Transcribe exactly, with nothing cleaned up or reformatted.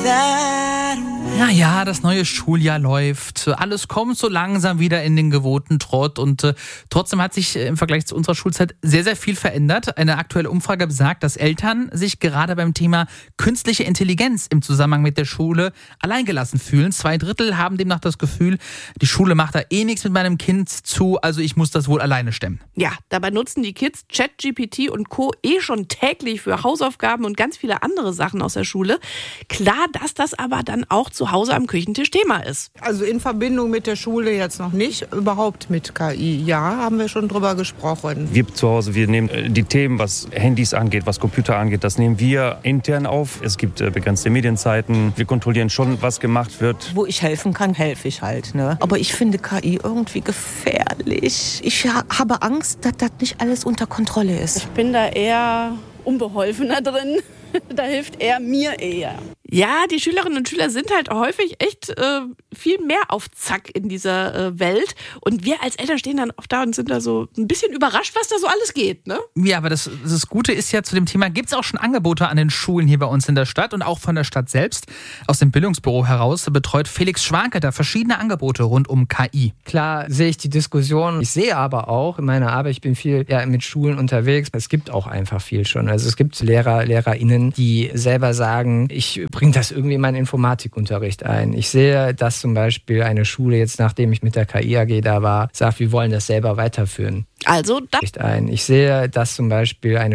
Ja, ja, das neue Schuljahr läuft. Alles kommt so langsam wieder in den gewohnten Trott. Und äh, trotzdem hat sich äh, im Vergleich zu unserer Schulzeit sehr, sehr viel verändert. Eine aktuelle Umfrage besagt, dass Eltern sich gerade beim Thema künstliche Intelligenz im Zusammenhang mit der Schule alleingelassen fühlen. Zwei Drittel haben demnach das Gefühl, die Schule macht da eh nichts mit meinem Kind zu, also ich muss das wohl alleine stemmen. Ja, dabei nutzen die Kids ChatGPT und Co. eh schon täglich für Hausaufgaben und ganz viele andere Sachen aus der Schule. Klar, dass das aber dann auch zu Hause am Küchentisch Thema ist. Also in Verbindung mit der Schule jetzt noch nicht, überhaupt mit K I. Ja, haben wir schon drüber gesprochen. Wir zu Hause, wir nehmen die Themen, was Handys angeht, was Computer angeht, das nehmen wir intern auf. Es gibt begrenzte Medienzeiten. Wir kontrollieren schon, was gemacht wird. Wo ich helfen kann, helfe ich halt. Ne? Aber ich finde K I irgendwie gefährlich. Ich habe Angst, dass das nicht alles unter Kontrolle ist. Ich bin da eher unbeholfener drin. Da hilft er mir eher. Ja, die Schülerinnen und Schüler sind halt häufig echt äh, viel mehr auf Zack in dieser äh, Welt. Und wir als Eltern stehen dann oft da und sind da so ein bisschen überrascht, was da so alles geht, ne? Ja, aber das, das Gute ist ja, zu dem Thema gibt es auch schon Angebote an den Schulen hier bei uns in der Stadt und auch von der Stadt selbst. Aus dem Bildungsbüro heraus betreut Felix Schwanke da verschiedene Angebote rund um K I. Klar sehe ich die Diskussion. Ich sehe aber auch in meiner Arbeit, ich bin viel ja, mit Schulen unterwegs. Es gibt auch einfach viel schon. Also es gibt Lehrer, LehrerInnen, die selber sagen, ich bringe das irgendwie in meinen Informatikunterricht ein. Ich sehe, dass zum Beispiel eine Schule jetzt, nachdem ich mit der K I A G da war, sagt, wir wollen das selber weiterführen. Also, da Ich sehe, dass zum Beispiel eine